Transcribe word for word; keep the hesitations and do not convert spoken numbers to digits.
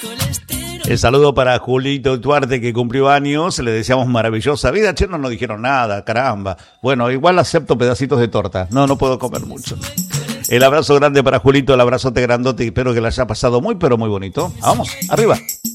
El saludo para Julito Duarte, que cumplió años. Le deseamos maravillosa vida. Che, no nos dijeron nada, caramba. Bueno, igual acepto pedacitos de torta. No, no puedo comer mucho. El abrazo grande para Julito, el abrazote grandote. Espero que le haya pasado muy, pero muy bonito. Vamos, arriba.